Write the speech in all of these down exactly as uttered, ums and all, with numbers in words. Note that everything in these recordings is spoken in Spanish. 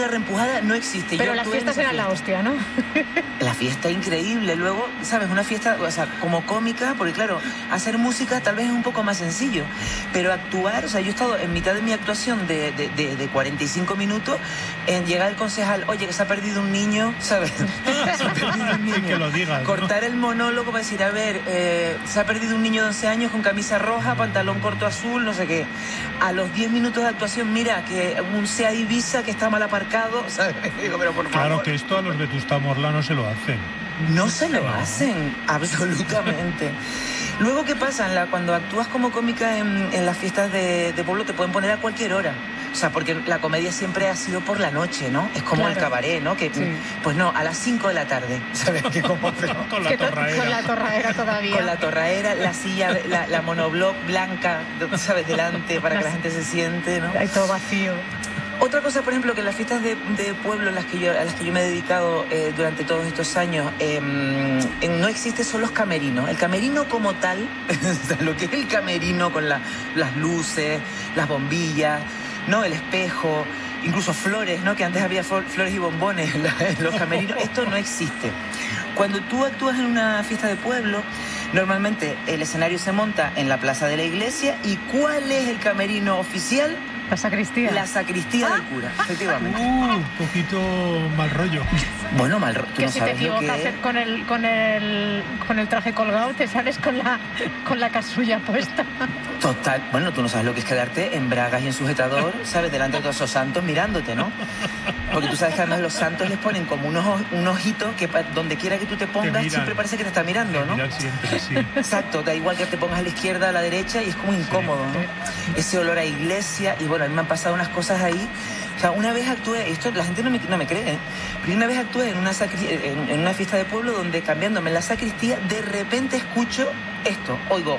la reempujada no existe. Pero Yo las actué en fiestas esa eran la fiesta. hostia, ¿no? La fiesta increíble. Luego, ¿sabes? Una fiesta, o sea, como cómica, porque claro, hacer música tal vez es un poco más sencillo, pero actuar, o sea, yo he estado en mitad de mi actuación de, de, de, de cuarenta y cinco minutos en llegar el concejal, oye, que se ha perdido un niño, ¿sabes? Se ha perdido un niño. Que lo digas, ¿no? Cortar el monólogo para decir, a ver, eh, se ha perdido un niño de once años con camisa roja, pantalón corto azul, no sé qué. A los diez minutos de actuación, mira, que un SEAT Ibiza que está mal aparcado, ¿sabes? Digo, pero por favor. Claro que esto a los Vetusta Morla no se lo hacen. No se lo hacen, absolutamente. Luego, ¿qué pasa? En la, cuando actúas como cómica en, en las fiestas de, de pueblo te pueden poner a cualquier hora. O sea, porque la comedia siempre ha sido por la noche, ¿no? Es como Claro. el cabaret, ¿no? Que, Sí. Pues no, a las cinco de la tarde, ¿sabes? Que como, pero, Con la Que to- torraera. Con la torraera todavía. con la torraera, la silla, la, la monobloc blanca, ¿sabes? Delante para que la gente se siente, ¿no? Hay todo vacío. Otra cosa, por ejemplo, que en las fiestas de, de pueblo en las que yo, a las que yo me he dedicado eh, durante todos estos años, eh, eh, no existe solo los camerinos. El camerino como tal, lo que es el camerino con la, las luces, las bombillas, ¿no? El espejo, incluso flores, ¿no? Que antes había flores y bombones en, la, en los camerinos. Esto no existe. Cuando tú actúas en una fiesta de pueblo, normalmente el escenario se monta en la plaza de la iglesia. ¿Y cuál es el camerino oficial? La sacristía. La sacristía del cura, efectivamente. Uh, un poquito mal rollo. Bueno, mal, tú Que no si te sabes lo que equivocas es. con el, con, el, con el traje colgado, te sales con la, con la casulla puesta. Total, bueno, tú no sabes lo que es quedarte en bragas y en sujetador, ¿sabes? Delante de todos esos santos mirándote, ¿no? Porque tú sabes que además los santos les ponen como unos, o- un ojito que pa- donde quiera que tú te pongas miran. siempre parece que te está mirando, ¿no? Mirar siempre, sí. Exacto, da igual que te pongas a la izquierda, a la derecha y es como incómodo, ¿no? Ese olor a iglesia y bueno, a mí me han pasado unas cosas ahí. O sea, una vez actué, esto la gente no me, no me cree, ¿eh? Pero una vez actué en una, sacri- en, en una fiesta de pueblo donde cambiándome en la sacristía, de repente escucho esto, oigo.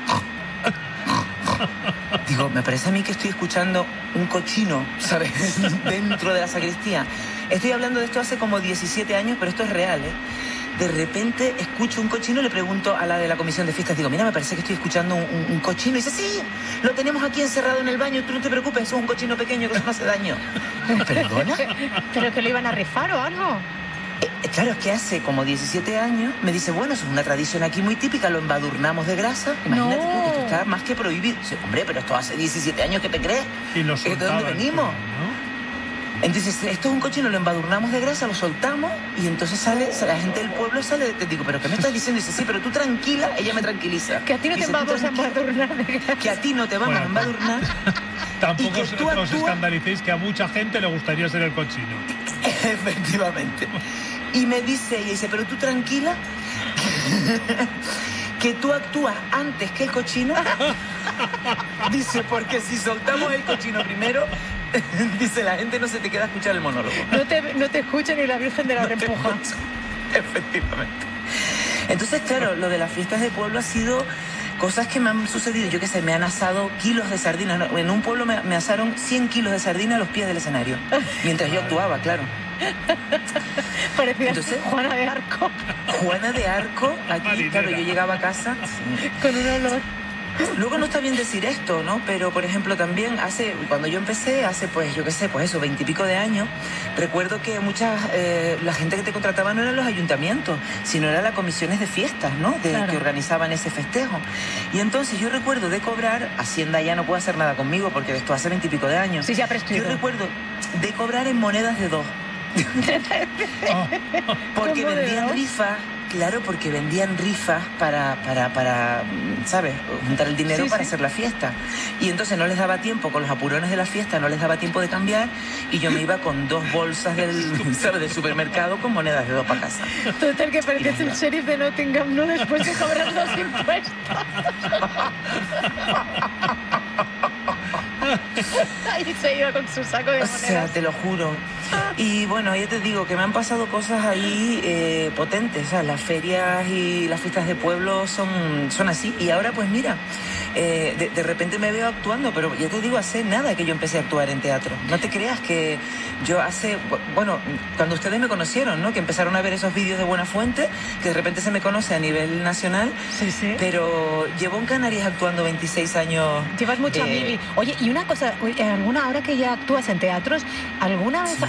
Digo, me parece a mí que estoy escuchando un cochino, ¿sabes? Dentro de la sacristía. Estoy hablando de esto hace como diecisiete años, pero esto es real, ¿eh? De repente escucho un cochino y le pregunto a la de la comisión de fiestas, digo, mira, me parece que estoy escuchando un, un- un cochino. Y dice, sí, lo tenemos aquí encerrado en el baño, tú no te preocupes, es un cochino pequeño que eso no hace daño. ¿Perdona? ¿Pero que le iban a rifar o algo? Eh, claro, es que hace como diecisiete años me dice, bueno, eso es una tradición aquí muy típica, lo embadurnamos de grasa. Imagínate No. tú, esto está más que prohibido. Dice, hombre, pero esto hace diecisiete años, ¿qué te crees? Y lo ¿De dónde soltaban, venimos? ¿no? Entonces, esto es un cochino, lo embadurnamos de grasa, lo soltamos y entonces sale, la gente del pueblo sale, te digo, ¿pero qué me estás diciendo? Y dice, sí, pero tú tranquila, ella me tranquiliza. Que a ti no te Dice, tú vamos a tranquila, embadurnar de grasa. que a ti no te vamos Bueno. a embadurnar. Tampoco Y que os, tú os actúas- escandalicéis que a mucha gente le gustaría ser el cochino. Efectivamente. Y me dice, ella dice, pero tú tranquila, que tú actúas antes que el cochino. Dice, porque si soltamos el cochino primero, dice, la gente no se te queda a escuchar el monólogo. No te, no te escucha ni la Virgen de la No te Reempuja. escucho. Efectivamente. Entonces, claro, lo de las fiestas de pueblo ha sido cosas que me han sucedido. Yo qué sé, me han asado kilos de sardinas. ¿no? En un pueblo me, me asaron cien kilos de sardinas a los pies del escenario. Mientras yo actuaba, claro. Parecía Entonces- Juana de Arco Juana de Arco, aquí, Marinera. claro, yo llegaba a casa. Sí. con un olor. Luego no está bien decir esto, ¿no? Pero, por ejemplo, también hace, cuando yo empecé, hace, pues, yo qué sé, pues eso, veintipico de años, recuerdo que muchas, eh, la gente que te contrataba no eran los ayuntamientos, sino eran las comisiones de fiestas, ¿no? De, Claro. que organizaban ese festejo. Y entonces yo recuerdo de cobrar, Hacienda ya no puede hacer nada conmigo porque esto hace veintipico de años. Sí, se ha prescrito. Yo recuerdo de cobrar en monedas de dos. Porque ¿Cómo de vendían dos? rifas, claro, porque vendían rifas para, para, para, ¿sabes? Juntar el dinero Sí, para sí. hacer la fiesta. Y entonces no les daba tiempo, con los apurones de la fiesta, no les daba tiempo de cambiar y yo me iba con dos bolsas del, ¿sabes? del supermercado con monedas de dos para casa. Total, que pareces el sheriff de Nottingham, ¿no? Después de cobrar los impuestos. Ahí se iba con su saco de O sea, monedas. te lo juro. Y bueno, ya te digo que me han pasado cosas ahí eh, potentes. O sea, las ferias y las fiestas de pueblo son, son así. Y ahora, pues mira, eh, de, de repente me veo actuando, pero ya te digo, hace nada que yo empecé a actuar en teatro. No te creas que yo hace, bueno, cuando ustedes me conocieron, ¿no? Que empezaron a ver esos vídeos de Buenafuente, que de repente se me conoce a nivel nacional. Sí, sí. Pero llevo en Canarias actuando veintiséis años. Llevas mucha eh, mili. Oye, y una cosa, alguna, ahora que ya actúas en teatros, ¿alguna vez